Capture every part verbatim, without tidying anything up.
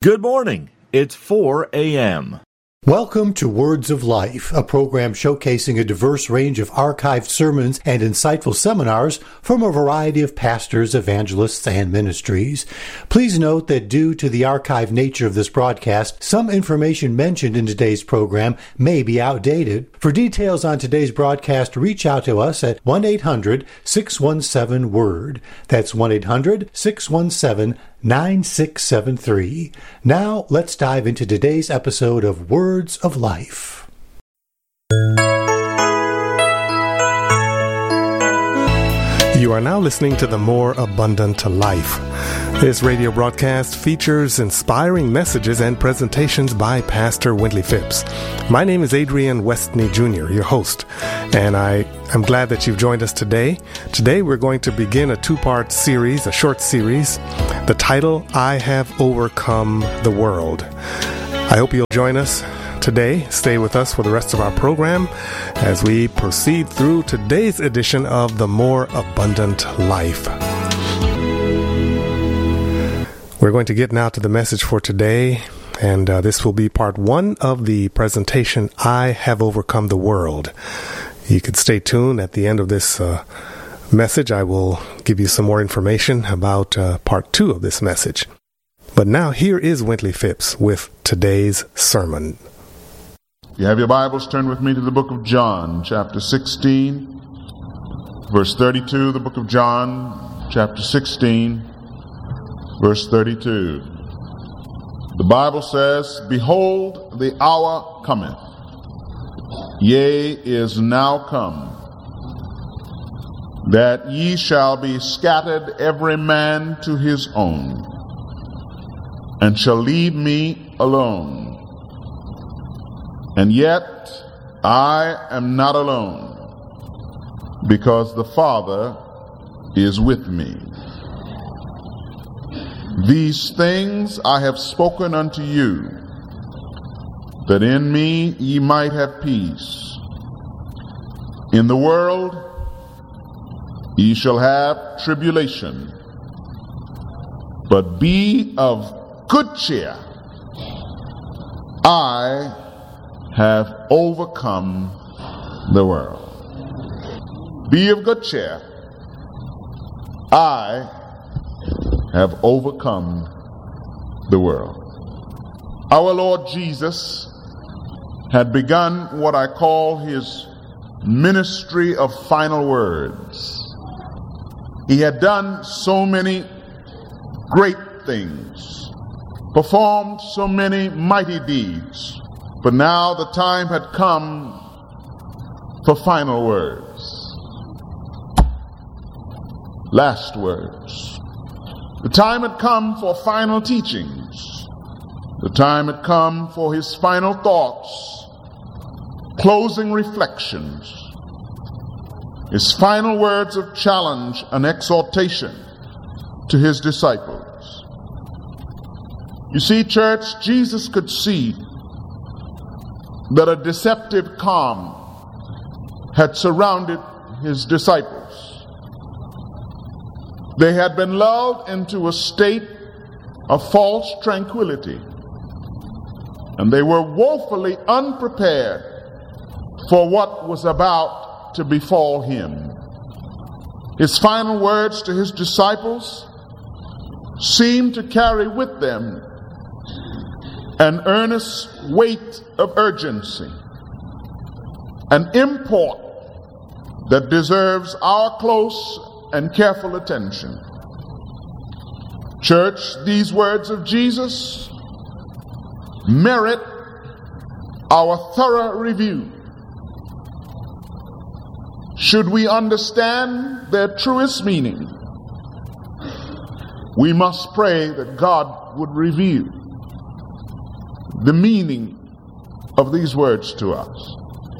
Good morning. It's four a.m. Welcome to Words of Life, a program showcasing a diverse range of archived sermons and insightful seminars from a variety of pastors, evangelists, and ministries. Please note that due to the archived nature of this broadcast, some information mentioned in today's program may be outdated. For details on today's broadcast, reach out to us at one eight hundred six one seven word. That's one eight hundred six one seven nine six seven three. Now, let's dive into today's episode of Words of Life. You are now listening to the More Abundant Life. This radio broadcast features inspiring messages and presentations by Pastor Wintley Phipps. My name is Adrian Westney Junior, your host, and I am glad that you've joined us today. Today we're going to begin a two-part series, a short series. The title, I Have Overcome the World. I hope you'll join us today. Stay with us for the rest of our program as we proceed through today's edition of The More Abundant Life. We're going to get now to the message for today, and uh, this will be part one of the presentation, I Have Overcome the World. You can stay tuned. At the end of this uh, message, I will give you some more information about uh, part two of this message. But now here is Wintley Phipps with today's sermon. If you have your Bibles, turn with me to the book of John, chapter sixteen, verse thirty-two. The book of John, chapter sixteen, verse thirty-two. The Bible says, Behold, the hour cometh, yea, is now come, that ye shall be scattered every man to his own, and shall leave me alone. And yet I am not alone, because the Father is with me. These things I have spoken unto you, that in me ye might have peace. In the world ye shall have tribulation, but be of good cheer. I have overcome the world. Be of good cheer. I have overcome the world. Our Lord Jesus had begun what I call his ministry of final words. He had done so many great things, performed so many mighty deeds, but now the time had come for final words, last words. The time had come for final teachings. The time had come for his final thoughts, closing reflections, his final words of challenge and exhortation to his disciples. You see, church, Jesus could see that a deceptive calm had surrounded his disciples. They had been lulled into a state of false tranquility, and they were woefully unprepared for what was about to befall him. His final words to his disciples seemed to carry with them an earnest weight of urgency, an import that deserves our close and careful attention. Church, these words of Jesus merit our thorough review. Should we understand their truest meaning, we must pray that God would reveal the meaning of these words to us.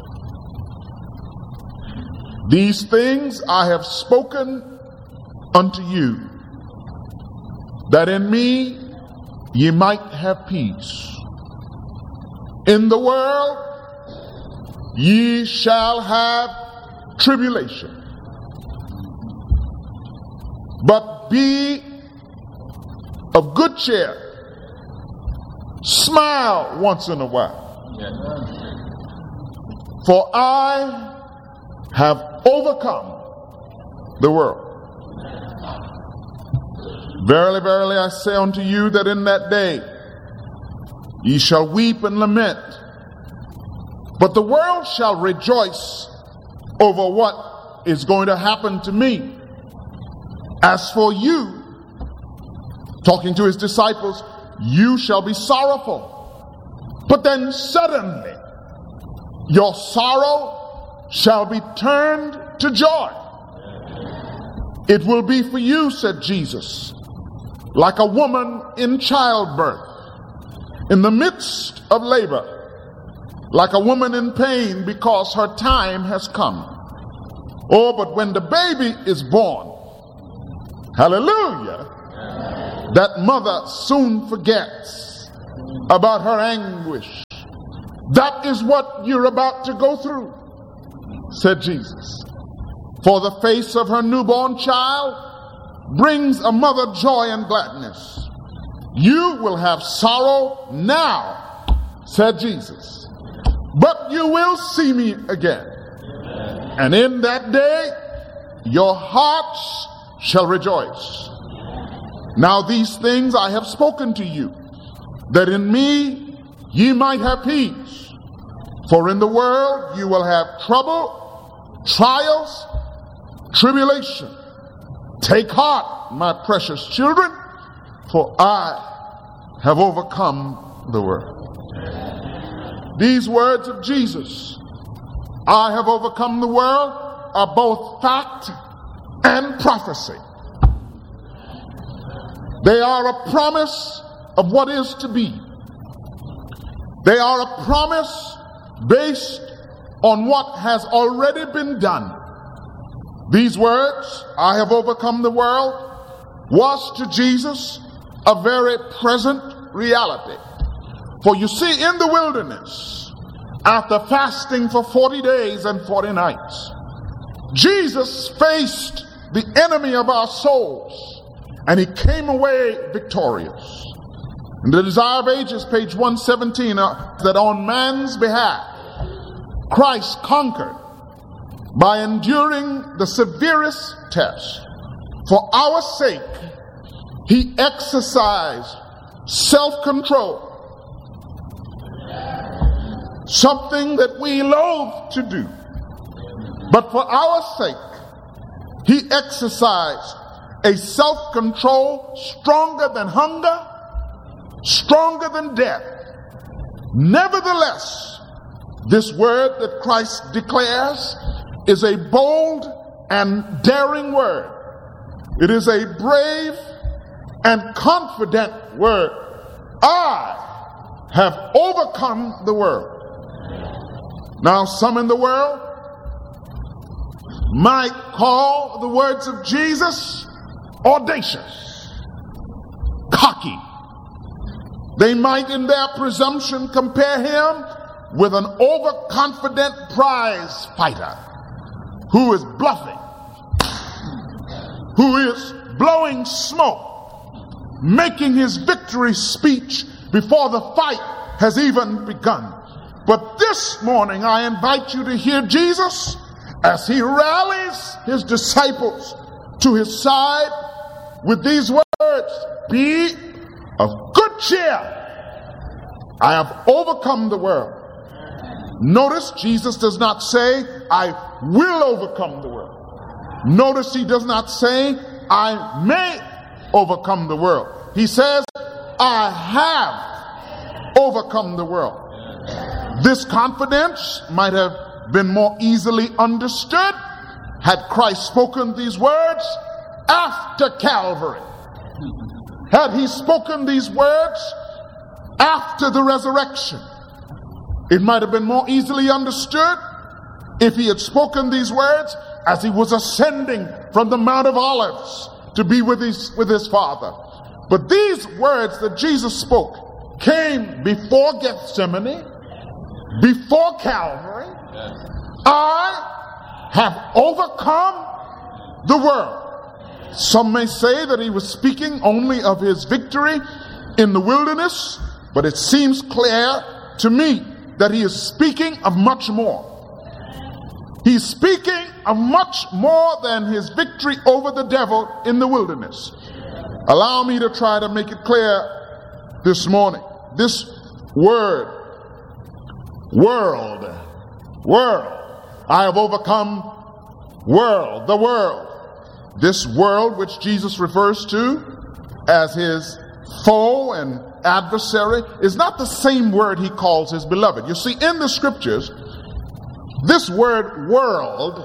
These things I have spoken unto you, that in me ye might have peace. In the world ye shall have tribulation, but be of good cheer. Smile once in a while. For I have overcome the world. Verily, verily, I say unto you that in that day ye shall weep and lament, but the world shall rejoice over what is going to happen to me. As for you, talking to his disciples, you shall be sorrowful. But then suddenly your sorrow shall be turned to joy. It will be for you, said Jesus, like a woman in childbirth, in the midst of labor, like a woman in pain because her time has come. Oh, but when the baby is born, hallelujah, that mother soon forgets about her anguish. That is what you're about to go through, said Jesus. For the face of her newborn child brings a mother joy and gladness. You will have sorrow now, said Jesus, but you will see me again. And in that day, your hearts shall rejoice. Now these things I have spoken to you, that in me ye might have peace. For in the world you will have trouble, trials, tribulation. Take heart, my precious children, for I have overcome the world. These words of Jesus, I have overcome the world, are both fact and prophecy. They are a promise of what is to be. They are a promise based on what has already been done. These words, I have overcome the world, was to Jesus a very present reality. For you see, in the wilderness, after fasting for forty days and forty nights, Jesus faced the enemy of our souls, and he came away victorious. In the Desire of Ages, page one seventeen, uh, that on man's behalf, Christ conquered by enduring the severest test. For our sake, he exercised self-control, something that we loathe to do. But for our sake, he exercised a self-control stronger than hunger, stronger than death. Nevertheless, this word that Christ declares is a bold and daring word. It is a brave and confident word. I have overcome the world. Now, some in the world might call the words of Jesus audacious, cocky. They might, in their presumption, compare him with an overconfident prize fighter who is bluffing, who is blowing smoke, making his victory speech before the fight has even begun. But this morning, I invite you to hear Jesus as he rallies his disciples to his side with these words, be of good cheer. I have overcome the world. Notice Jesus does not say, I will overcome the world. Notice he does not say, I may overcome the world. He says, I have overcome the world. This confidence might have been more easily understood had Christ spoken these words after Calvary. Had he spoken these words after the resurrection, it might have been more easily understood if he had spoken these words as he was ascending from the Mount of Olives to be with his, with his Father. But these words that Jesus spoke came before Gethsemane, before Calvary. I have overcome the world. Some may say that he was speaking only of his victory in the wilderness but it seems clear to me that he is speaking of much more. He's speaking of much more than his victory over the devil in the wilderness. Allow me to try to make it clear this morning. This word, world, world, I have overcome world, the world. This world which Jesus refers to as his foe and adversary is not the same word he calls his beloved. You see, in the scriptures, this word world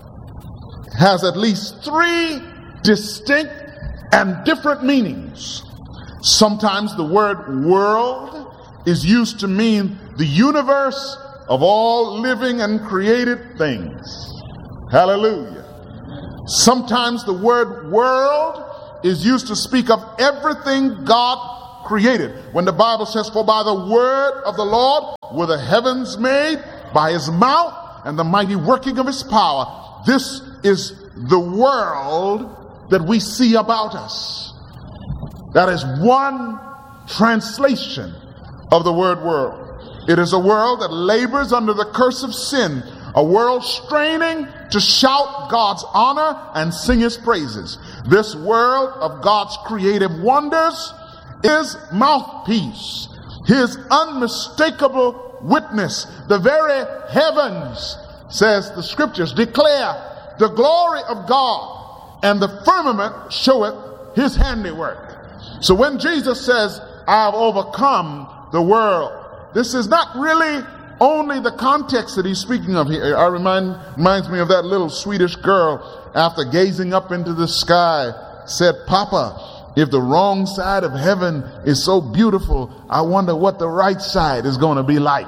has at least three distinct and different meanings. Sometimes the word world is used to mean the universe of all living and created things. Hallelujah. Sometimes the word world is used to speak of everything God created. When the Bible says, for by the word of the Lord were the heavens made, by his mouth and the mighty working of his power. This is the world that we see about us. That is one translation of the word world. It is a world that labors under the curse of sin, a world straining to shout God's honor and sing his praises. This world of God's creative wonders is mouthpiece, his unmistakable witness. The very heavens, says the scriptures, declare the glory of God, and the firmament showeth his handiwork. So when Jesus says, I have overcome the world, this is not really only the context that he's speaking of here. I remind, reminds me of that little Swedish girl, after gazing up into the sky, said, Papa, if the wrong side of heaven is so beautiful, I wonder what the right side is going to be like.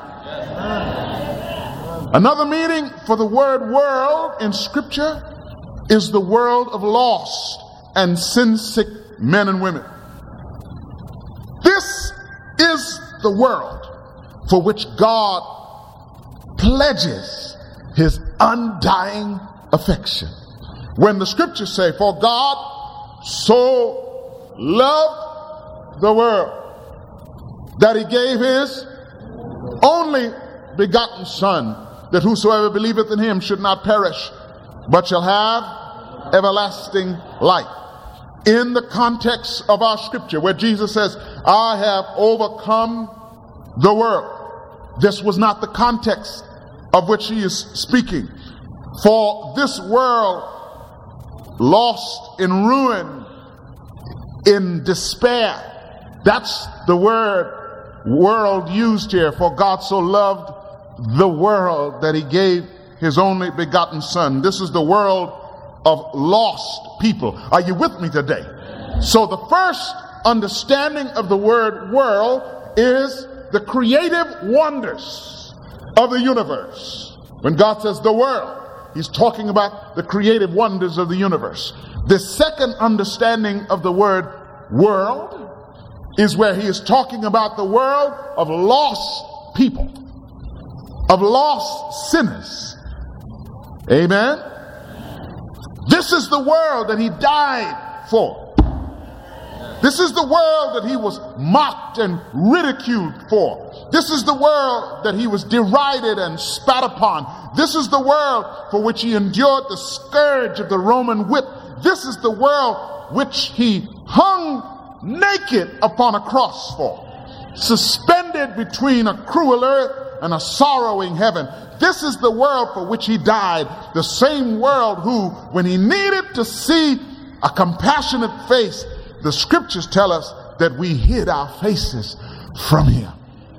Another meaning for the word world in scripture is the world of lost and sin-sick men and women. This is the world for which God pledges his undying affection. When the scriptures say, for God so loved the world that he gave his only begotten Son, that whosoever believeth in him should not perish, but shall have everlasting life. In the context of our scripture, where Jesus says, I have overcome the world, this was not the context of which he is speaking. For this world, lost in ruin, in despair, that's the word world used here. For God so loved the world that he gave his only begotten Son. This is the world of lost people. Are you with me today? So the first understanding of the word world is the creative wonders of the universe. When God says the world, he's talking about the creative wonders of the universe. The second understanding of the word world is where he is talking about the world of lost people, of lost sinners. Amen. This is the world that he died for. This is the world that he was mocked and ridiculed for. This is the world that he was derided and spat upon. This is the world for which he endured the scourge of the Roman whip. This is the world which he hung naked upon a cross for, suspended between a cruel earth and a sorrowing heaven. This is the world for which he died. The same world who, when he needed to see a compassionate face, the scriptures tell us that we hid our faces from him.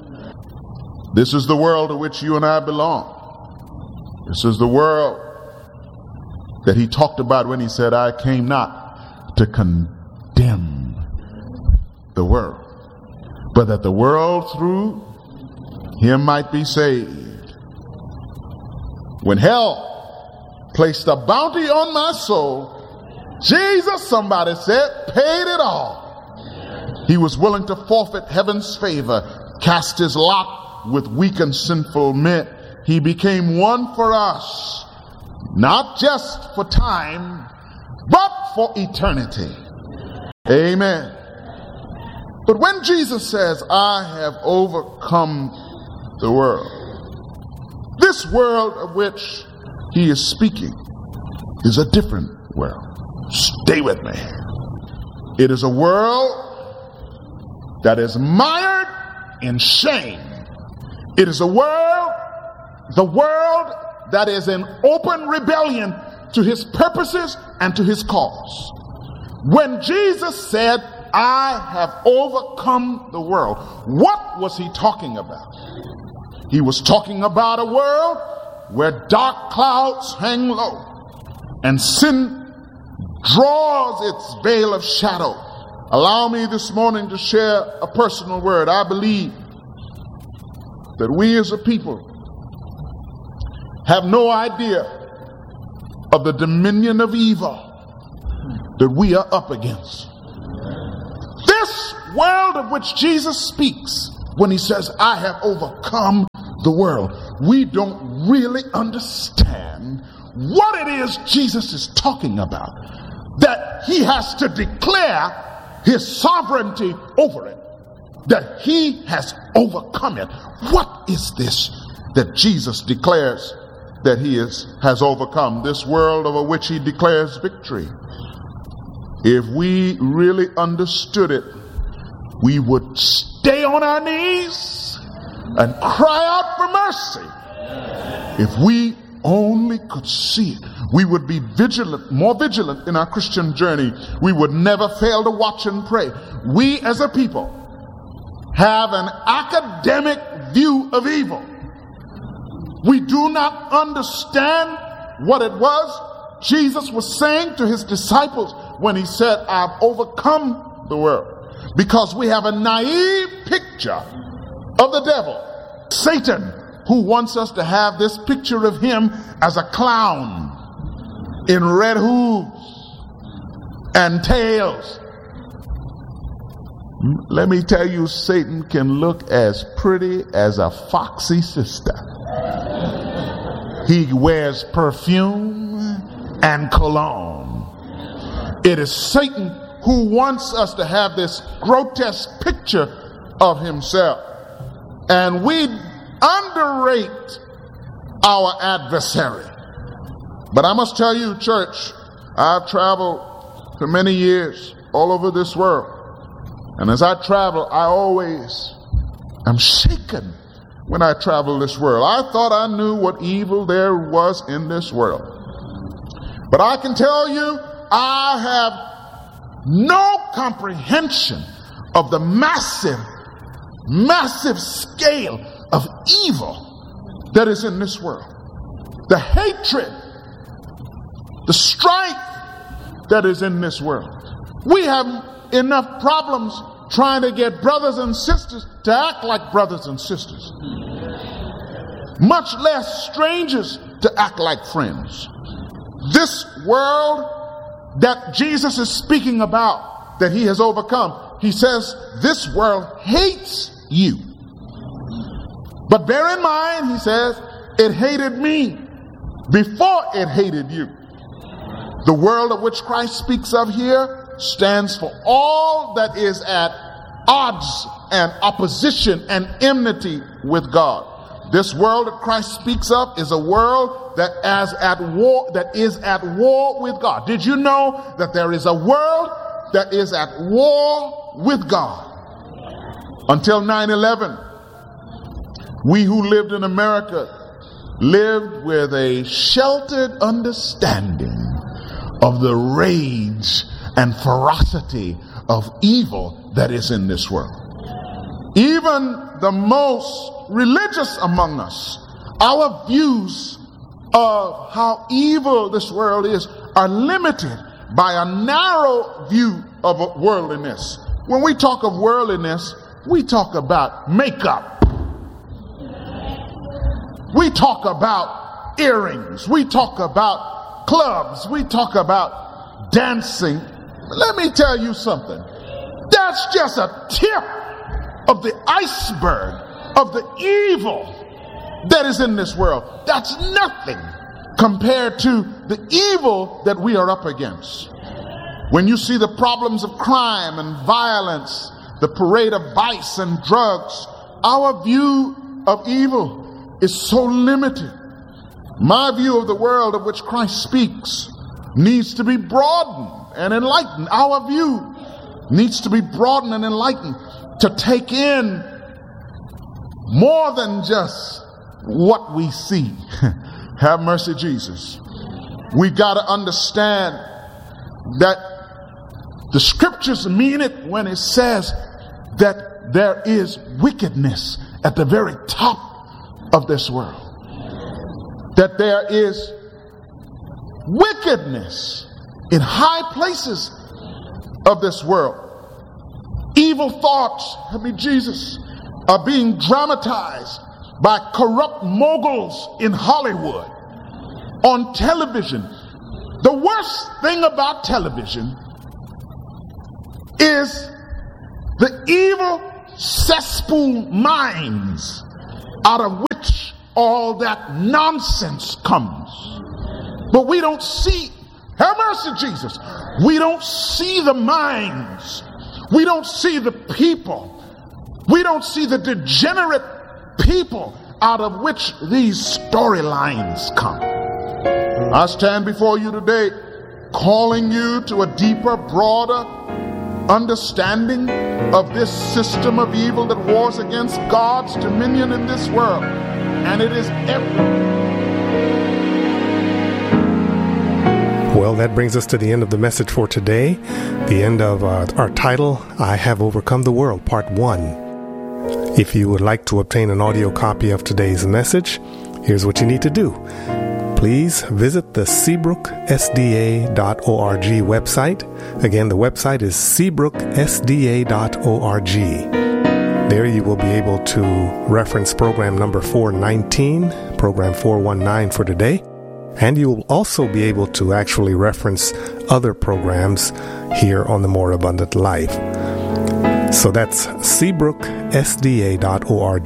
This is the world to which you and I belong. This is the world that he talked about when he said, I came not to condemn the world, but that the world through him might be saved. When hell placed a bounty on my soul, Jesus, somebody said, paid it all. He was willing to forfeit heaven's favor, cast his lot with weak and sinful men. He became one for us, not just for time, but for eternity. Amen. But when Jesus says, I have overcome the world, this world of which he is speaking is a different world. Stay with me. It is a world that is mired in shame. It is a world, the world that is in open rebellion to his purposes and to his cause. When Jesus said, I have overcome the world, what was he talking about? He was talking about a world where dark clouds hang low and sin draws its veil of shadow. Allow me this morning to share a personal word. I believe that we as a people have no idea of the dominion of evil that we are up against. This world of which Jesus speaks when he says, I have overcome the world, we don't really understand what it is Jesus is talking about, that he has to declare his sovereignty over it, that he has overcome it. What is this that Jesus declares that he is has overcome, this world over which he declares victory? If we really understood it, we would stay on our knees and cry out for mercy. If we only could see it, we would be vigilant, more vigilant in our Christian journey. We would never fail to watch and pray. We as a people have an academic view of evil. We do not understand what it was Jesus was saying to his disciples when he said, I've overcome the world. Because we have a naive picture of the devil, Satan, who wants us to have this picture of him as a clown in red hooves and tails. Let me tell you, Satan can look as pretty as a foxy sister. He wears perfume and cologne. It is Satan who wants us to have this grotesque picture of himself. And we underrate our adversary. But I must tell you, church, I've traveled for many years all over this world. And as I travel, I always am shaken when I travel this world. I thought I knew what evil there was in this world. But I can tell you, I have no comprehension of the massive, massive scale of evil that is in this world. The hatred, the strife that is in this world. We have enough problems trying to get brothers and sisters to act like brothers and sisters, much less strangers to act like friends. This world that Jesus is speaking about, that he has overcome, he says this world hates you. But bear in mind, he says, it hated me before it hated you. The world of which Christ speaks of here stands for all that is at odds and opposition and enmity with God. This world that Christ speaks of is a world that is at war, that is at war with God. Did you know that there is a world that is at war with God? Until nine eleven, we who lived in America lived with a sheltered understanding of the rage and ferocity of evil that is in this world. Even the most religious among us, our views of how evil this world is are limited by a narrow view of worldliness. When we talk of worldliness, we talk about makeup. We talk about earrings. We talk about clubs. We talk about dancing. Let me tell you something. That's just a tip of the iceberg of the evil that is in this world. That's nothing compared to the evil that we are up against. When you see the problems of crime and violence the parade of vice and drugs, our view of evil is so limited. My view of the world of which Christ speaks needs to be broadened and enlightened. Our view needs to be broadened and enlightened to take in more than just what we see. Have mercy, Jesus. We've got to understand that the scriptures mean it when it says that there is wickedness at the very top of this world. That there is wickedness in high places of this world. Evil thoughts, help me Jesus, are being dramatized by corrupt moguls in Hollywood, on television. The worst thing about television is the evil cesspool minds out of which all that nonsense comes. But we don't see, have mercy, Jesus, we don't see the minds. We don't see the people. We don't see the degenerate people out of which these storylines come. I stand before you today calling you to a deeper, broader understanding of this system of evil that wars against God's dominion in this world. And it is every... Well, that brings us to the end of the message for today. The end of uh, our title, I Have Overcome the World, Part one. If you would like to obtain an audio copy of today's message, here's what you need to do. Please visit the seabrook S D A dot org website. Again, the website is seabrook S D A dot org. There you will be able to reference program number four nineteen, program four nineteen for today. And you will also be able to actually reference other programs here on the More Abundant Life. So that's seabrook S D A dot org.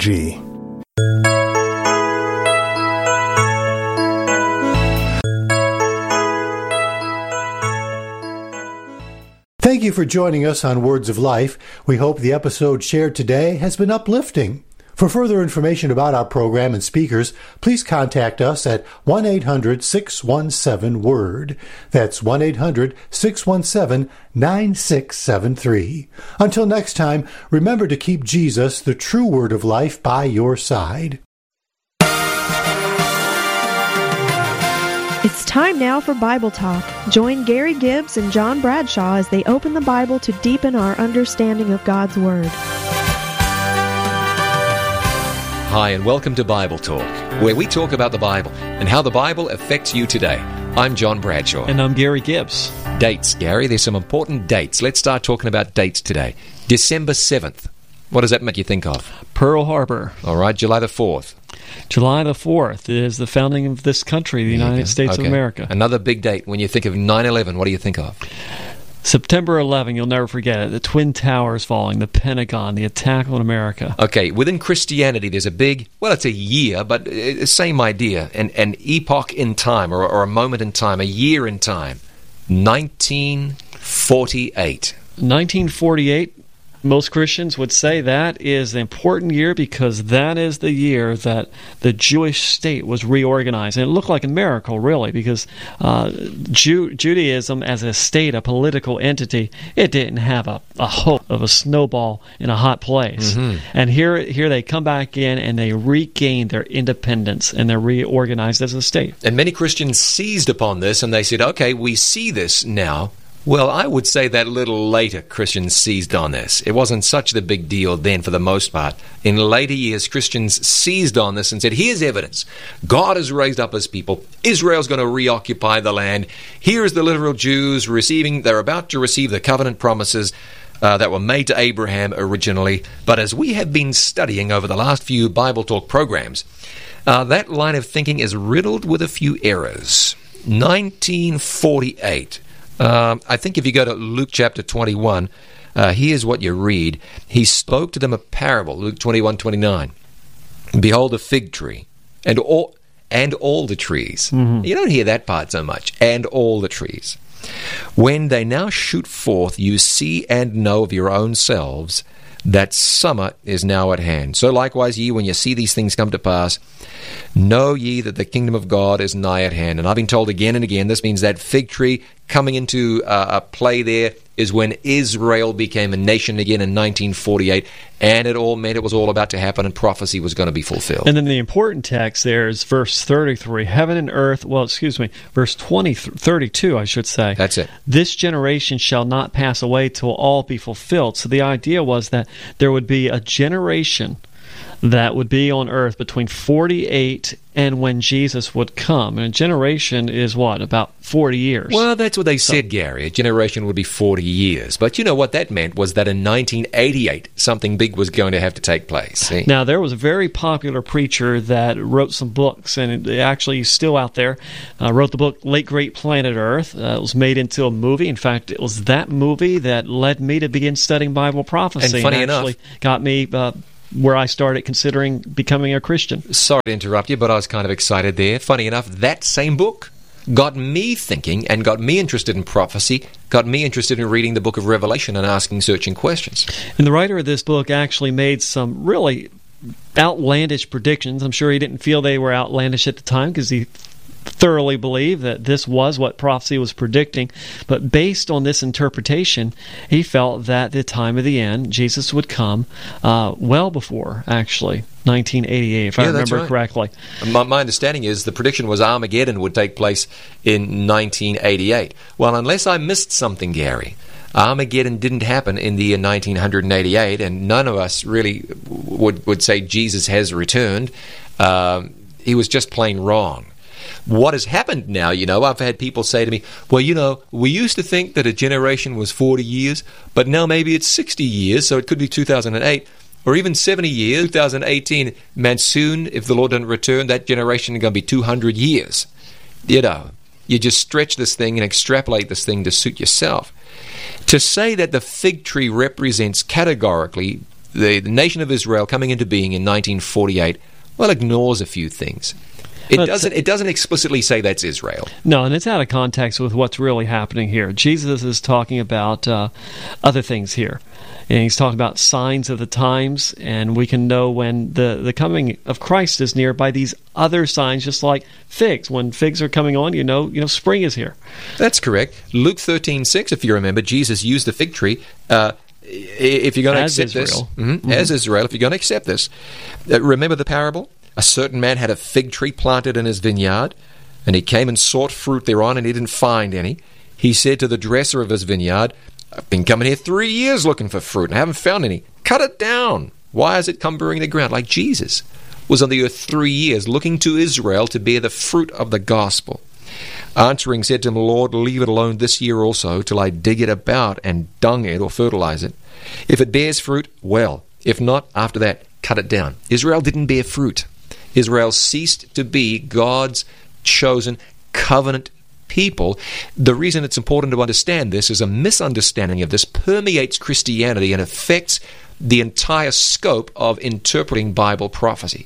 Thank you for joining us on Words of Life. We hope the episode shared today has been uplifting. For further information about our program and speakers, please contact us at one eight hundred six one seven WORD. That's one eight hundred six one seven nine six seven three. Until next time, remember to keep Jesus, the true Word of life, by your side. It's time now for Bible Talk. Join Gary Gibbs and John Bradshaw as they open the Bible to deepen our understanding of God's Word. Hi, and welcome to Bible Talk, where we talk about the Bible and how the Bible affects you today. I'm John Bradshaw. And I'm Gary Gibbs. Dates, Gary. There's some important dates. Let's start talking about dates today. December seventh. What does that make you think of? Pearl Harbor. All right, July the fourth. July the fourth is the founding of this country, the United States okay. of America. Another big date. When you think of nine eleven, what do you think of? September eleventh, you'll never forget it. The Twin Towers falling, the Pentagon, the attack on America. Okay, within Christianity, there's a big, well, it's a year, but uh, same idea, an, an epoch in time, or, or a moment in time, a year in time. nineteen forty-eight. nineteen forty-eight, most Christians would say that is an important year because that is the year that the Jewish state was reorganized. And it looked like a miracle, really, because uh, Jew- Judaism as a state, a political entity, it didn't have a, a hope of a snowball in a hot place. Mm-hmm. And here, here they come back in and they regain their independence and they're reorganized as a state. And many Christians seized upon this and they said, okay, we see this now. Well, I would say that a little later Christians seized on this. It wasn't such the big deal then for the most part. In later years, Christians seized on this and said, here's evidence. God has raised up his people. Israel's going to reoccupy the land. Here's the literal Jews receiving, they're about to receive the covenant promises uh, that were made to Abraham originally. But as we have been studying over the last few Bible Talk programs, uh, that line of thinking is riddled with a few errors. nineteen forty-eight. Um, I think if you go to Luke chapter twenty-one, uh, here's what you read. He spoke to them a parable, Luke twenty-one twenty-nine. Behold a fig tree, and all, and all the trees. Mm-hmm. You don't hear that part so much. And all the trees. When they now shoot forth, you see and know of your own selves that summer is now at hand. So likewise ye, when you see these things come to pass, know ye that the kingdom of God is nigh at hand. And I've been told again and again, this means that fig tree coming into uh, a play there is when Israel became a nation again in nineteen forty-eight, and it all meant it was all about to happen and prophecy was going to be fulfilled. And then the important text there is verse thirty-three, heaven and earth, well, excuse me, verse twenty, thirty-two, I should say. That's it. This generation shall not pass away till all be fulfilled. So the idea was that there would be a generation that would be on earth between forty-eight and when Jesus would come. And a generation is what, about forty years? Well, that's what they said, Gary. A generation would be forty years. But you know what that meant was that in nineteen eighty-eight, something big was going to have to take place. See? Now, there was a very popular preacher that wrote some books, and it actually is still out there, uh, wrote the book Late Great Planet Earth. Uh, it was made into a movie. In fact, it was that movie that led me to begin studying Bible prophecy. And funny and actually enough, got me uh, where I started considering becoming a Christian. Sorry to interrupt you, but I was kind of excited there. Funny enough, that same book got me thinking and got me interested in prophecy, got me interested in reading the book of Revelation and asking searching questions. And the writer of this book actually made some really outlandish predictions. I'm sure he didn't feel they were outlandish at the time because he thoroughly believed that this was what prophecy was predicting. But based on this interpretation, he felt that the time of the end, Jesus would come uh, well before, actually, nineteen eighty-eight, if yeah, I remember right. correctly. My, my understanding is the prediction was Armageddon would take place in nineteen eighty-eight. Well, unless I missed something, Gary, Armageddon didn't happen in the year nineteen eighty-eight, and none of us really would, would say Jesus has returned. Um, he was just plain wrong. What has happened now, you know, I've had people say to me, well, you know, we used to think that a generation was forty years, but now maybe it's sixty years, so it could be two thousand eight, or even seventy years, two thousand eighteen. Man, soon, if the Lord doesn't return, that generation is going to be two hundred years. You know, you just stretch this thing and extrapolate this thing to suit yourself. To say that the fig tree represents categorically the, the nation of Israel coming into being in nineteen forty-eight, well, ignores a few things. It But- doesn't. It doesn't explicitly say that's Israel. No, and it's out of context with what's really happening here. Jesus is talking about uh, other things here. And he's talking about signs of the times, and we can know when the, the coming of Christ is near by these other signs, just like figs. When figs are coming on, you know, you know, spring is here. That's correct. Luke thirteen six, if you remember, Jesus used the fig tree. Uh, if you're going to As accept Israel. this, mhm, as Israel, if you're going to accept this, uh, remember the parable? A certain man had a fig tree planted in his vineyard, and he came and sought fruit thereon, and he didn't find any. He said to the dresser of his vineyard, I've been coming here three years looking for fruit, and I haven't found any. Cut it down. Why is it cumbering the ground? Like Jesus was on the earth three years, looking to Israel to bear the fruit of the gospel. Answering said to him, Lord, leave it alone this year also, till I dig it about and dung it or fertilize it. If it bears fruit, well. If not, after that, cut it down. Israel didn't bear fruit. Israel ceased to be God's chosen covenant people. The reason it's important to understand this is a misunderstanding of this permeates Christianity and affects the entire scope of interpreting Bible prophecy.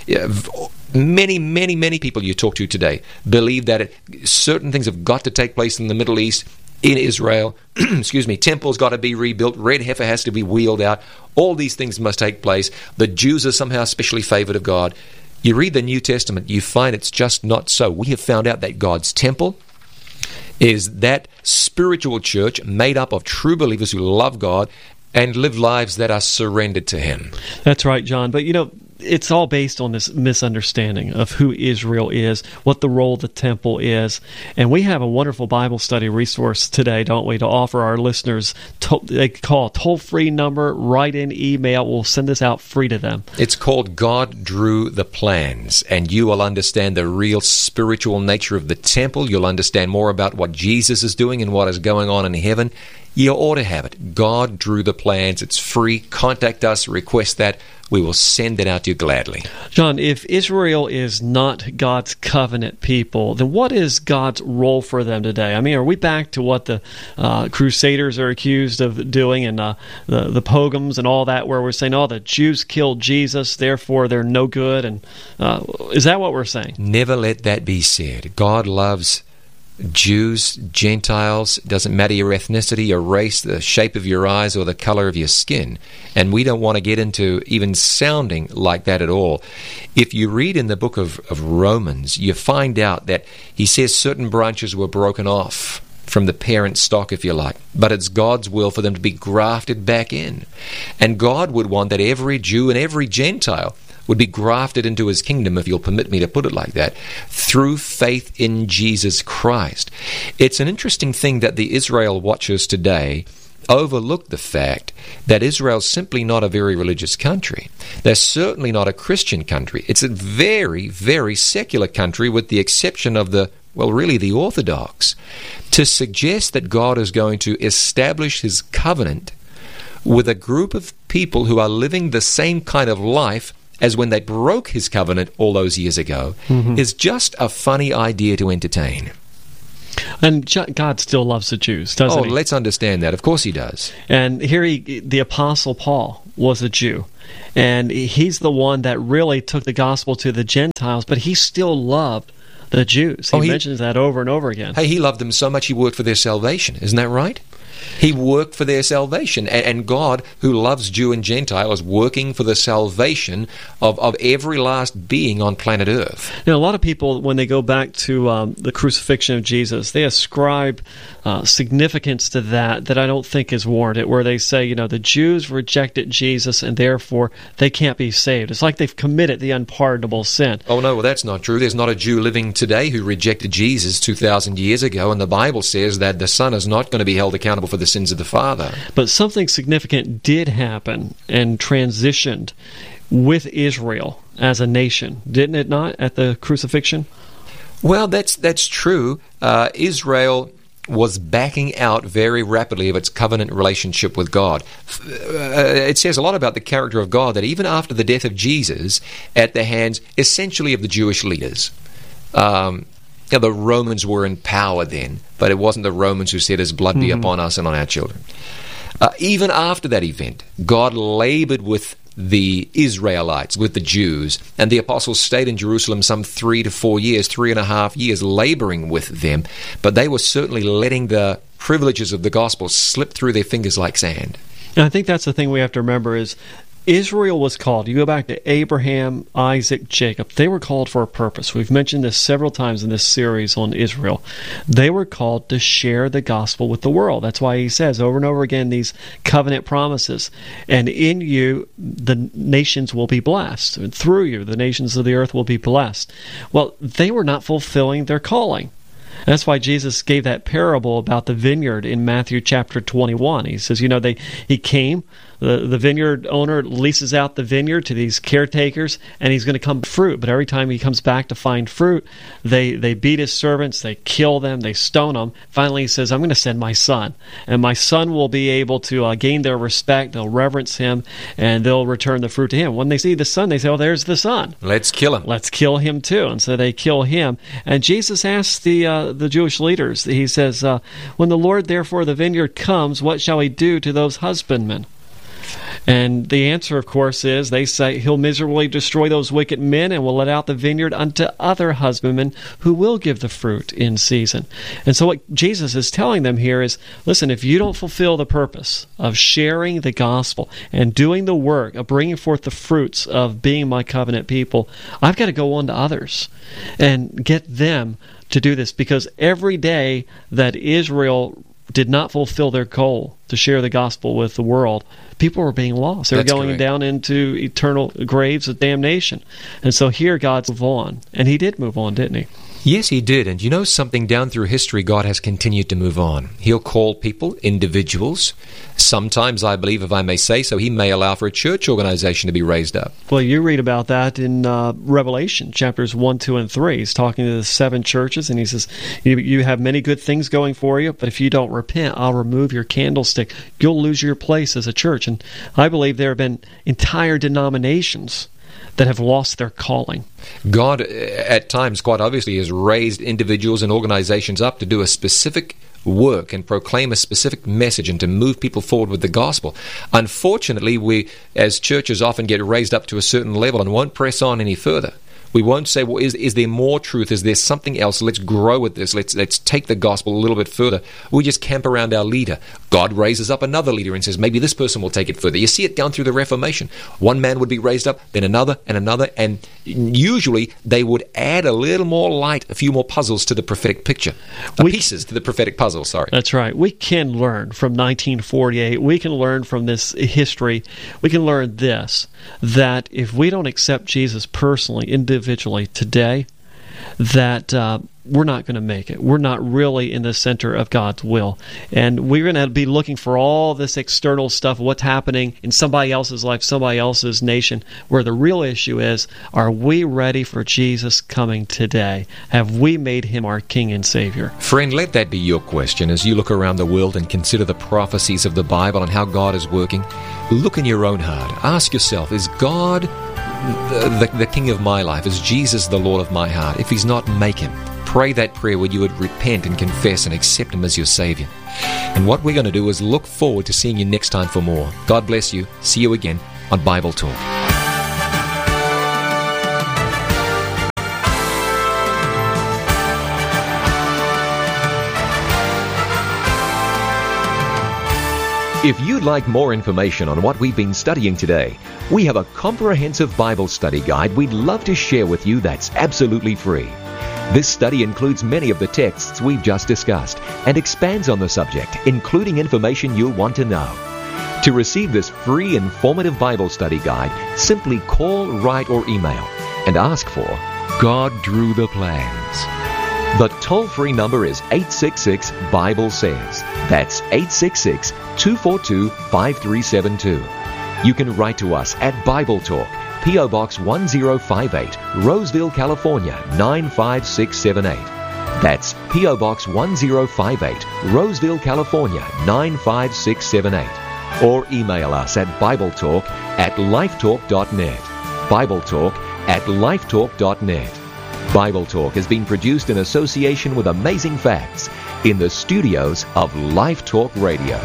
Many, many, many people you talk to today believe that it, certain things have got to take place in the Middle East, in Israel. Excuse me, temple's got to be rebuilt, red heifer has to be wheeled out. All these things must take place. The Jews are somehow specially favored of God. You read the New Testament, you find it's just not so. We have found out that God's temple is that spiritual church made up of true believers who love God and live lives that are surrendered to Him. That's right, John. But, you know, it's all based on this misunderstanding of who Israel is, what the role of the temple is. And we have a wonderful Bible study resource today, don't we, to offer our listeners. To, they call a toll-free number, write in email. We'll send this out free to them. It's called God Drew the Plans, and you will understand the real spiritual nature of the temple. You'll understand more about what Jesus is doing and what is going on in heaven. You ought to have it. God Drew the Plans. It's free. Contact us. Request that. We will send it out to you gladly. John, if Israel is not God's covenant people, then what is God's role for them today? I mean, are we back to what the uh, Crusaders are accused of doing, and uh, the, the pogroms and all that, where we're saying, oh, the Jews killed Jesus, therefore they're no good? And uh, is that what we're saying? Never let that be said. God loves Jews, Gentiles, doesn't matter your ethnicity, your race, the shape of your eyes, or the color of your skin. And we don't want to get into even sounding like that at all. If you read in the book of, of Romans, you find out that he says certain branches were broken off from the parent stock, if you like, but it's God's will for them to be grafted back in. And God would want that every Jew and every Gentile would be grafted into his kingdom, if you'll permit me to put it like that, through faith in Jesus Christ. It's an interesting thing that the Israel watchers today overlook the fact that Israel's simply not a very religious country. They're certainly not a Christian country. It's a very, very secular country, with the exception of the, well, really the Orthodox. To suggest that God is going to establish his covenant with a group of people who are living the same kind of life as when they broke his covenant all those years ago, mm-hmm. is just a funny idea to entertain. And God still loves the Jews, doesn't oh, he? Oh, let's understand that. Of course he does. And here he, the Apostle Paul was a Jew. And he's the one that really took the gospel to the Gentiles, but he still loved the Jews. He, oh, he mentions that over and over again. Hey, he loved them so much he worked for their salvation. Isn't that right? He worked for their salvation. And God, who loves Jew and Gentile, is working for the salvation of, of every last being on planet Earth. Now, a lot of people, when they go back to um, the crucifixion of Jesus, they ascribe uh, significance to that that I don't think is warranted, where they say, you know, the Jews rejected Jesus and therefore they can't be saved. It's like they've committed the unpardonable sin. Oh, no, well, that's not true. There's not a Jew living today who rejected Jesus two thousand years ago, and the Bible says that the Son is not going to be held accountable for the sins of the Father. But something significant did happen and transitioned with Israel as a nation, didn't it not, at the crucifixion? Well, that's that's true. Uh, Israel was backing out very rapidly of its covenant relationship with God. Uh, it says a lot about the character of God that even after the death of Jesus, at the hands essentially of the Jewish leaders, um, you know, the Romans were in power then, but it wasn't the Romans who said, his blood be mm-hmm. upon us and on our children. Uh, even after that event, God labored with the Israelites, with the Jews, and the apostles stayed in Jerusalem some three to four years, three and a half years, laboring with them, but they were certainly letting the privileges of the gospel slip through their fingers like sand. And I think that's the thing we have to remember is Israel was called. You go back to Abraham, Isaac, Jacob. They were called for a purpose. We've mentioned this several times in this series on Israel. They were called to share the gospel with the world. That's why he says over and over again these covenant promises. And in you, the nations will be blessed. And through you, the nations of the earth will be blessed. Well, they were not fulfilling their calling. That's why Jesus gave that parable about the vineyard in Matthew chapter twenty-one. He says, you know, they he came, the, the vineyard owner leases out the vineyard to these caretakers, and he's going to come fruit. But every time he comes back to find fruit, they, they beat his servants, they kill them, they stone them. Finally, he says, I'm going to send my son, and my son will be able to uh, gain their respect, they'll reverence him, and they'll return the fruit to him. When they see the son, they say, oh, there's the son. Let's kill him. Let's kill him too. And so they kill him. And Jesus asks the uh, the Jewish leaders, he says, uh, when the Lord therefore of the vineyard comes, what shall he do to those husbandmen? And the answer, of course, is they say he'll miserably destroy those wicked men and will let out the vineyard unto other husbandmen who will give the fruit in season. And so what Jesus is telling them here is, listen, if you don't fulfill the purpose of sharing the gospel and doing the work of bringing forth the fruits of being my covenant people, I've got to go on to others and get them to do this, because every day that Israel did not fulfill their goal to share the gospel with the world, people were being lost. They were That's going correct. down into eternal graves of damnation. And so here God's move on. And he did move on, didn't he? Yes, he did. And you know something, down through history, God has continued to move on. He'll call people, individuals. Sometimes, I believe, if I may say so, he may allow for a church organization to be raised up. Well, you read about that in uh, Revelation, chapters one, two, and three. He's talking to the seven churches, and he says, you, you have many good things going for you, but if you don't repent, I'll remove your candlestick. You'll lose your place as a church. And I believe there have been entire denominations that have lost their calling. God, at times, quite obviously, has raised individuals and organizations up to do a specific work and proclaim a specific message and to move people forward with the gospel. Unfortunately, we, as churches, often get raised up to a certain level and won't press on any further. We won't say, well, is, is there more truth? Is there something else? Let's grow with this. Let's, let's take the gospel a little bit further. We just camp around our leader. God raises up another leader and says, maybe this person will take it further. You see it down through the Reformation. One man would be raised up, then another and another, and usually they would add a little more light, a few more puzzles to the prophetic picture. We, pieces to the prophetic puzzle, sorry. That's right. We can learn from nineteen forty-eight. We can learn from this history. We can learn this, that if we don't accept Jesus personally, individually today, that uh, we're not going to make it. We're not really in the center of God's will. And we're going to be looking for all this external stuff, what's happening in somebody else's life, somebody else's nation, where the real issue is, are we ready for Jesus coming today? Have we made Him our King and Savior? Friend, let that be your question as you look around the world and consider the prophecies of the Bible and how God is working. Look in your own heart. Ask yourself, is God the, the, the King of my life? Is Jesus the Lord of my heart? If He's not, make Him. Pray that prayer where you would repent and confess and accept Him as your Savior. And what we're going to do is look forward to seeing you next time for more. God bless you. See you again on Bible Talk. If you'd like more information on what we've been studying today, we have a comprehensive Bible study guide we'd love to share with you that's absolutely free. This study includes many of the texts we've just discussed and expands on the subject, including information you'll want to know. To receive this free, informative Bible study guide, simply call, write, or email and ask for God Drew the Plans. The toll-free number is eight six six, Bible says. That's eight six six, two four two, five three seven two. You can write to us at Bible Talk, P O Box one zero five eight, Roseville, California, nine five six seven eight. That's P O Box one zero five eight, Roseville, California, nine five six seven eight. Or email us at BibleTalk at lifetalk dot net. BibleTalk at lifetalk dot net. Bible Talk has been produced in association with Amazing Facts in the studios of Life Talk Radio.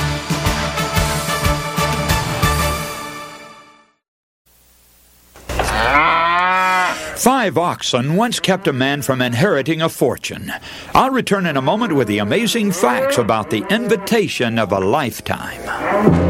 Five oxen once kept a man from inheriting a fortune. I'll return in a moment with the amazing facts about the invitation of a lifetime.